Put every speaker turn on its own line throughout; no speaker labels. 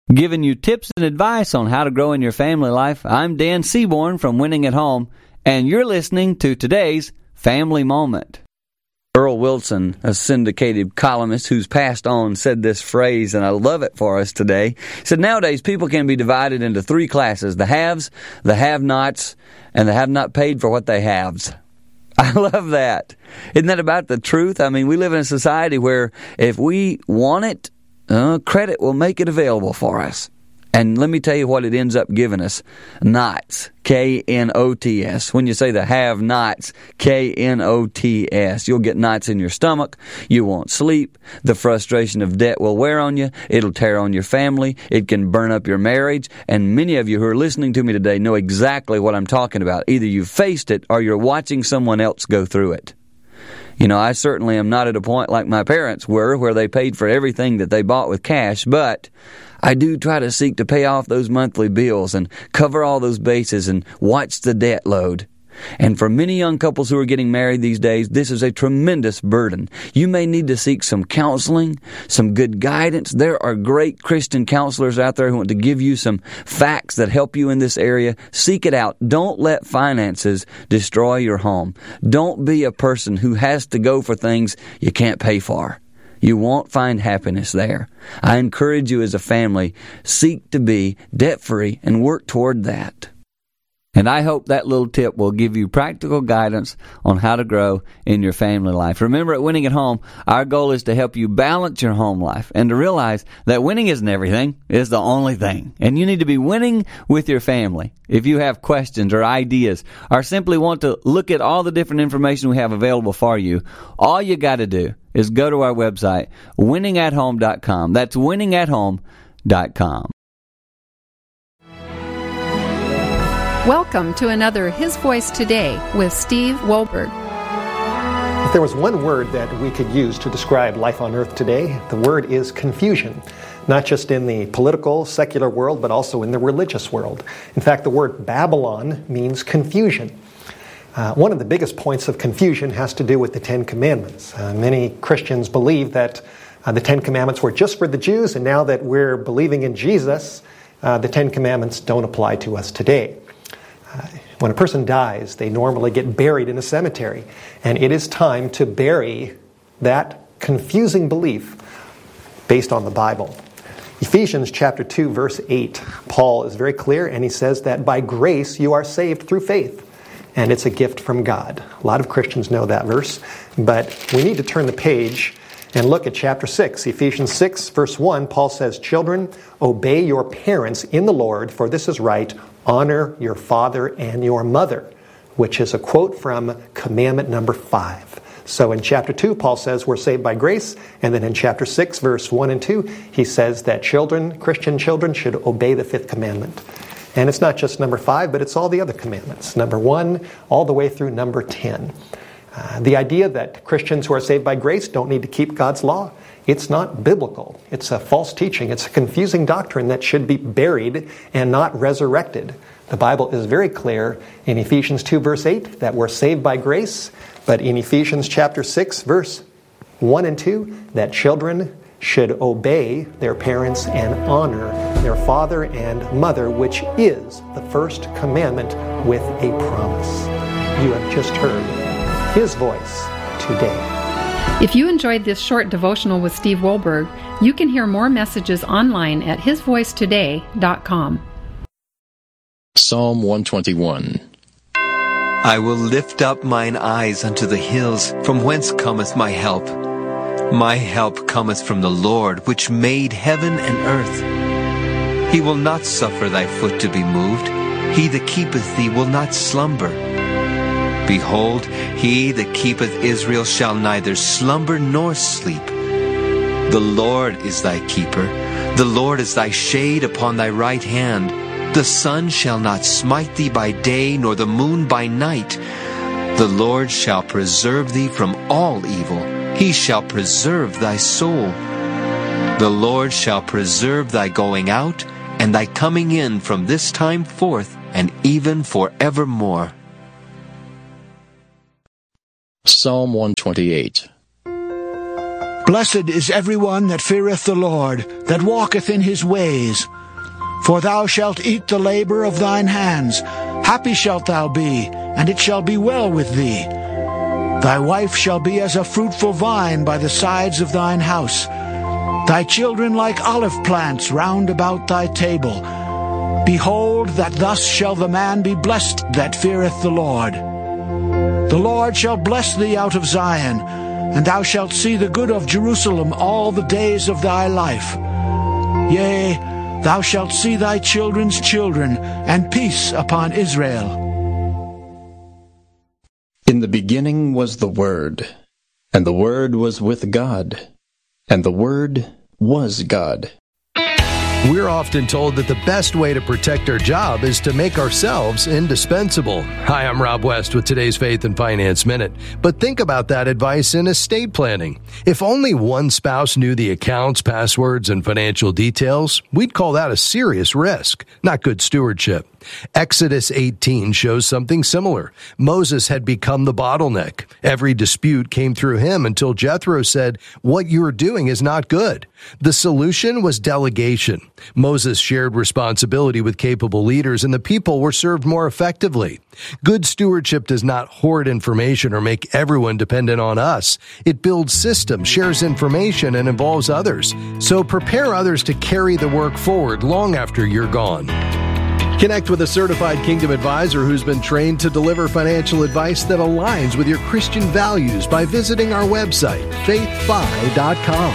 Giving you tips and advice on how to grow in your family life, I'm Dan Seaborn from Winning at Home, and you're listening to today's Family Moment. Earl Wilson, a syndicated columnist who's passed on, said this phrase, and I love it for us today. He said, nowadays people can be divided into three classes: the haves, the have-nots, and the have-not paid for what they haves. I love that. Isn't that about the truth? I mean, we live in a society where if we want it, credit will make it available for us. And let me tell you what it ends up giving us. Knots. K-N-O-T-S. When you say the have-nots, K-N-O-T-S. You'll get knots in your stomach. You won't sleep. The frustration of debt will wear on you. It'll tear on your family. It can burn up your marriage. And many of you who are listening to me today know exactly what I'm talking about. Either you've faced it or you're watching someone else go through it. You know, I certainly am not at a point like my parents were, where they paid for everything that they bought with cash, but I do try to seek to pay off those monthly bills and cover all those bases and watch the debt load. And for many young couples who are getting married these days, this is a tremendous burden. You may need to seek some counseling, some good guidance. There are great Christian counselors out there who want to give you some facts that help you in this area. Seek it out. Don't let finances destroy your home. Don't be a person who has to go for things you can't pay for. You won't find happiness there. I encourage you as a family, seek to be debt-free and work toward that. And I hope that little tip will give you practical guidance on how to grow in your family life. Remember, at Winning at Home, our goal is to help you balance your home life and to realize that winning isn't everything, it's the only thing. And you need to be winning with your family. If you have questions or ideas or simply want to look at all the different information we have available for you, all you got to do is go to our website, winningathome.com. That's winningathome.com.
Welcome to another His Voice Today with Steve Wohlberg.
If there was one word that we could use to describe life on earth today, the word is confusion. Not just in the political, secular world, but also in the religious world. In fact, the word Babylon means confusion. One of the biggest points of confusion has to do with the Ten Commandments. Many Christians believe that the Ten Commandments were just for the Jews, and now that we're believing in Jesus, the Ten Commandments don't apply to us today. When a person dies, they normally get buried in a cemetery, and it is time to bury that confusing belief based on the Bible. Ephesians chapter 2, verse 8, Paul is very clear, and he says that by grace you are saved through faith, and it's a gift from God. A lot of Christians know that verse, but we need to turn the page and look at chapter 6. Ephesians 6, verse 1, Paul says, "Children, obey your parents in the Lord, for this is right. Honor your father and your mother," which is a quote from commandment number 5. So in chapter 2, Paul says we're saved by grace, and then in chapter 6, verse 1 and 2, he says that children, Christian children, should obey the 5th commandment. And it's not just number 5, but it's all the other commandments. Number 1, all the way through number 10. The idea that Christians who are saved by grace don't need to keep God's law, it's not biblical. It's a false teaching. It's a confusing doctrine that should be buried and not resurrected. The Bible is very clear in Ephesians 2, verse 8, that we're saved by grace, but in Ephesians chapter 6, verse 1 and 2, that children should obey their parents and honor their father and mother, which is the first commandment with a promise. You have just heard His Voice Today.
If you enjoyed this short devotional with Steve Wohlberg, you can hear more messages online at hisvoicetoday.com.
Psalm 121.
I will lift up mine eyes unto the hills, from whence cometh my help. My help cometh from the Lord, which made heaven and earth. He will not suffer thy foot to be moved. He that keepeth thee will not slumber. Behold, he that keepeth Israel shall neither slumber nor sleep. The Lord is thy keeper. The Lord is thy shade upon thy right hand. The sun shall not smite thee by day, nor the moon by night. The Lord shall preserve thee from all evil. He shall preserve thy soul. The Lord shall preserve thy going out and thy coming in from this time forth and even forevermore.
Psalm 128.
Blessed is everyone that feareth the Lord, that walketh in his ways. For thou shalt eat the labor of thine hands. Happy shalt thou be, and it shall be well with thee. Thy wife shall be as a fruitful vine by the sides of thine house. Thy children like olive plants round about thy table. Behold, that thus shall the man be blessed that feareth the Lord. The Lord shall bless thee out of Zion, and thou shalt see the good of Jerusalem all the days of thy life. Yea, thou shalt see thy children's children, and peace upon Israel.
In the beginning was the Word, and the Word was with God, and the Word was God.
We're often told that the best way to protect our job is to make ourselves indispensable. Hi, I'm Rob West with today's Faith and Finance Minute. But think about that advice in estate planning. If only one spouse knew the accounts, passwords, and financial details, we'd call that a serious risk, not good stewardship. Exodus 18 shows something similar. Moses had become the bottleneck. Every dispute came through him until Jethro said, "What you are doing is not good." The solution was delegation. Moses shared responsibility with capable leaders, and the people were served more effectively. Good stewardship does not hoard information or make everyone dependent on us. It builds systems, shares information, and involves others. So prepare others to carry the work forward long after you're gone. Connect with a certified Kingdom advisor who's been trained to deliver financial advice that aligns with your Christian values by visiting our website, faithfi.com.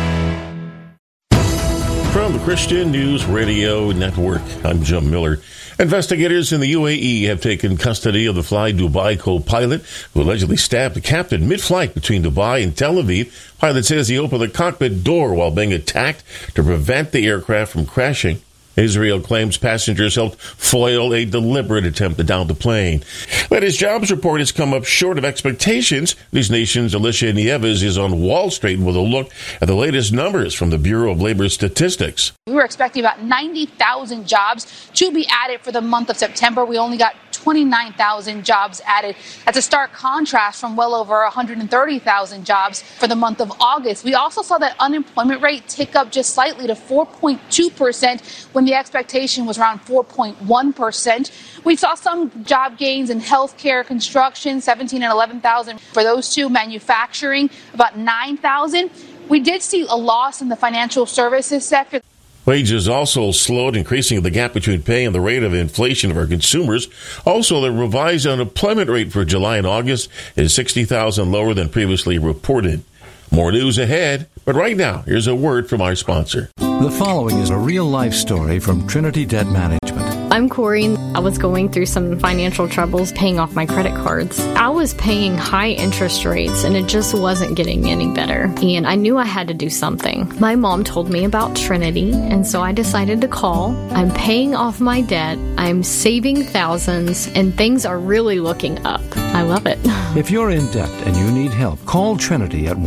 From the Christian News Radio Network, I'm Jim Miller. Investigators in the UAE have taken custody of the Fly Dubai co-pilot who allegedly stabbed the captain mid-flight between Dubai and Tel Aviv. Pilot says he opened the cockpit door while being attacked to prevent the aircraft from crashing. Israel claims passengers helped foil a deliberate attempt to down the plane. Latest jobs report has come up short of expectations. News Nation's Alicia Nieves is on Wall Street with a look at the latest numbers from the Bureau of Labor Statistics.
We were expecting about 90,000 jobs to be added for the month of September. We only got 29,000 jobs added. That's a stark contrast from well over 130,000 jobs for the month of August. We also saw that unemployment rate tick up just slightly to 4.2% when the expectation was around 4.1%. We saw some job gains in healthcare, construction, 17 and 11,000 for those two, manufacturing, about 9,000. We did see a loss in the financial services sector.
Wages also slowed, increasing the gap between pay and the rate of inflation of our consumers. Also, the revised unemployment rate for July and August is 60,000 lower than previously reported. More news ahead, but right now, here's a word from our sponsor.
The following is a real-life story from Trinity Debt Management.
I'm Corey. I was going through some financial troubles paying off my credit cards. I was paying high interest rates and it just wasn't getting any better. And I knew I had to do something. My mom told me about Trinity, and so I decided to call. I'm paying off my debt. I'm saving thousands, and things are really looking up. I love it.
If you're in debt and you need help, call Trinity at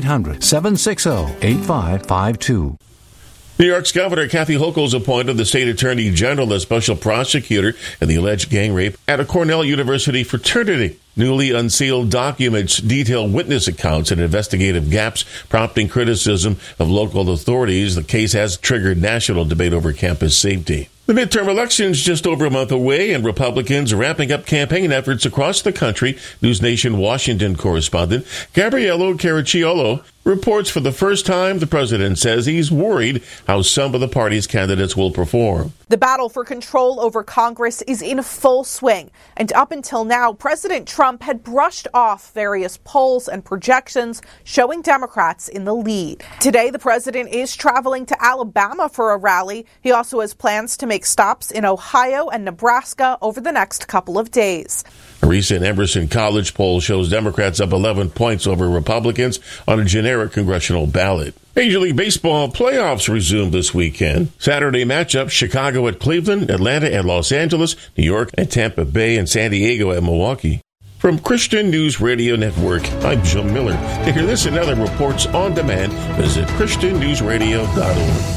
1-800-760-8552.
New York's Governor Kathy Hochul's appointed the state attorney general as special prosecutor in the alleged gang rape at a Cornell University fraternity. Newly unsealed documents detail witness accounts and investigative gaps, prompting criticism of local authorities. The case has triggered national debate over campus safety. The midterm election's just over a month away, and Republicans are ramping up campaign efforts across the country. News Nation Washington correspondent Gabriello Caracciolo reports for the first time the president says he's worried how some of the party's candidates will perform.
The battle for control over Congress is in full swing, and up until now, President Trump had brushed off various polls and projections showing Democrats in the lead. Today, the president is traveling to Alabama for a rally. He also has plans to make stops in Ohio and Nebraska over the next couple of days.
A recent Emerson College poll shows Democrats up 11 points over Republicans on a generic congressional ballot. Major League Baseball playoffs resumed this weekend. Saturday matchup, Chicago at Cleveland, Atlanta at Los Angeles, New York at Tampa Bay, and San Diego at Milwaukee. From Christian News Radio Network, I'm Jim Miller. To hear this and other reports on demand, visit ChristianNewsRadio.org.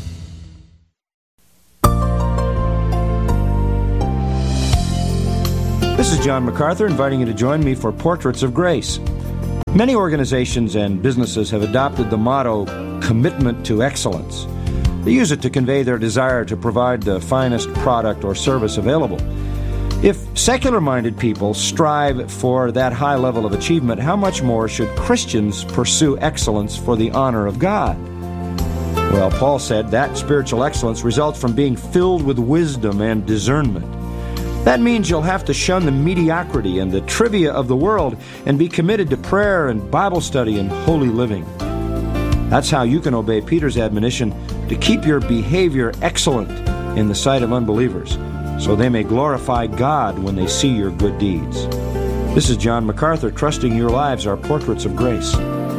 This is John MacArthur inviting you to join me for Portraits of Grace. Many organizations and businesses have adopted the motto, commitment to excellence. They use it to convey their desire to provide the finest product or service available. If secular-minded people strive for that high level of achievement, how much more should Christians pursue excellence for the honor of God? Well, Paul said that spiritual excellence results from being filled with wisdom and discernment. That means you'll have to shun the mediocrity and the trivia of the world and be committed to prayer and Bible study and holy living. That's how you can obey Peter's admonition to keep your behavior excellent in the sight of unbelievers, so they may glorify God when they see your good deeds. This is John MacArthur, trusting your lives are portraits of grace.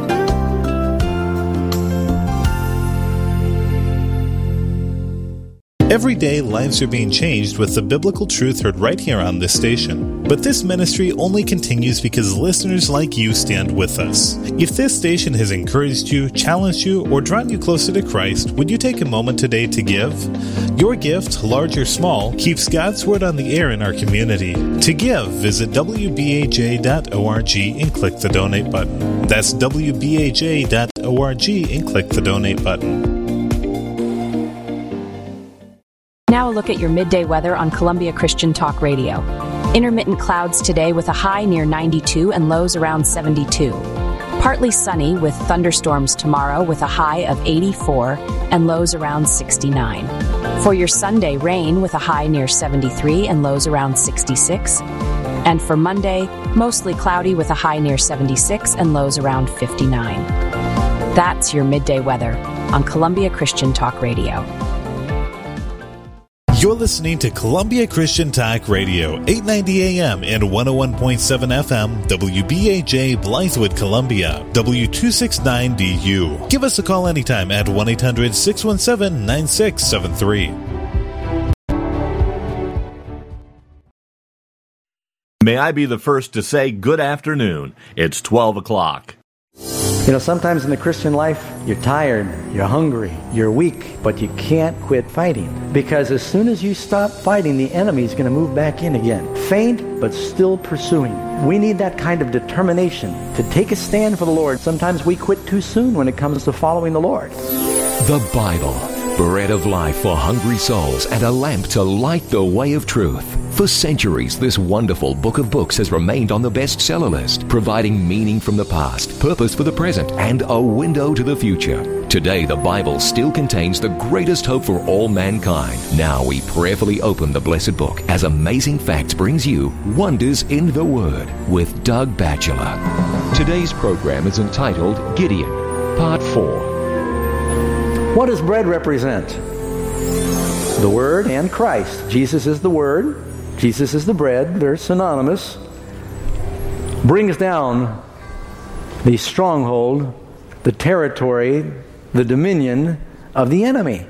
Every day, lives are being changed with the biblical truth heard right here on this station. But this ministry only continues because listeners like you stand with us. If this station has encouraged you, challenged you, or drawn you closer to Christ, would you take a moment today to give? Your gift, large or small, keeps God's Word on the air in our community. To give, visit wbaj.org and click the donate button. That's wbaj.org and click the donate button.
Now a look at your midday weather on Columbia Christian Talk Radio. Intermittent clouds today with a high near 92 and lows around 72. Partly sunny with thunderstorms tomorrow with a high of 84 and lows around 69. For your Sunday, rain with a high near 73 and lows around 66. And for Monday, mostly cloudy with a high near 76 and lows around 59. That's your midday weather on Columbia Christian Talk Radio.
You're listening to Columbia Christian Talk Radio, 890 AM and 101.7 FM, WBAJ Blythewood, Columbia, W269DU. Give us a call anytime at 1-800-617-9673.
May I be the first to say good afternoon. It's 12 o'clock.
You know, sometimes in the Christian life, you're tired, you're hungry, you're weak, but you can't quit fighting. Because as soon as you stop fighting, the enemy's going to move back in again. Faint, but still pursuing. We need that kind of determination to take a stand for the Lord. Sometimes we quit too soon when it comes to following the Lord.
The Bible, bread of life for hungry souls and a lamp to light the way of truth. For centuries, this wonderful book of books has remained on the bestseller list, providing meaning from the past, purpose for the present, and a window to the future. Today, the Bible still contains the greatest hope for all mankind. Now we prayerfully open the blessed book as Amazing Facts brings you Wonders in the Word with Doug Batchelor. Today's program is entitled Gideon, Part 4.
What does bread represent? The Word and Christ. Jesus is the Word. Jesus is the bread. They're synonymous. Brings down the stronghold, the territory, the dominion of the enemy.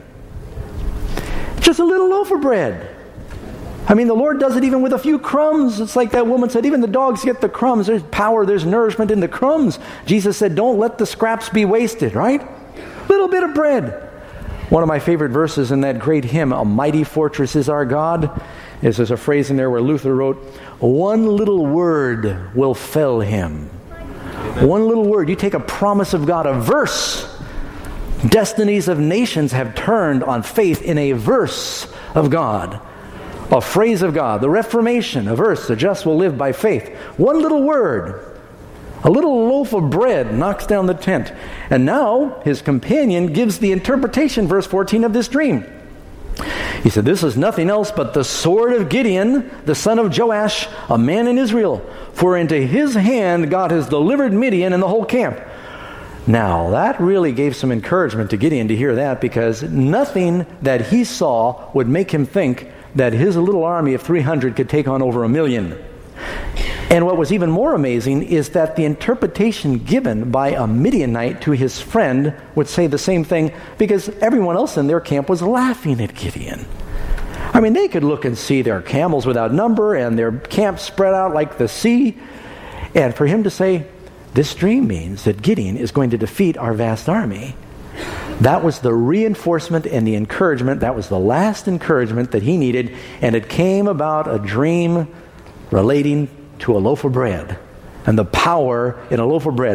Just a little loaf of bread. I mean, the Lord does it even with a few crumbs. It's like that woman said, even the dogs get the crumbs. There's power, there's nourishment in the crumbs. Jesus said, don't let the scraps be wasted, right? Little bit of bread. One of my favorite verses in that great hymn, A Mighty Fortress is Our God, is there's a phrase in there where Luther wrote, one little word will fell him. Amen. One little word. You take a promise of God, a verse. Destinies of nations have turned on faith in a verse of God. A phrase of God. The Reformation, a verse. The just will live by faith. One little word. A little loaf of bread knocks down the tent. And now his companion gives the interpretation, verse 14, of this dream. He said, this is nothing else but the sword of Gideon, the son of Joash, a man in Israel. For into his hand God has delivered Midian and the whole camp. Now, that really gave some encouragement to Gideon to hear that, because nothing that he saw would make him think that his little army of 300 could take on over 1 million. And what was even more amazing is that the interpretation given by a Midianite to his friend would say the same thing, because everyone else in their camp was laughing at Gideon. I mean, they could look and see their camels without number and their camp spread out like the sea. And for him to say, this dream means that Gideon is going to defeat our vast army. That was the reinforcement and the encouragement. That was the last encouragement that he needed. And it came about a dream relating to a loaf of bread and the power in a loaf of bread.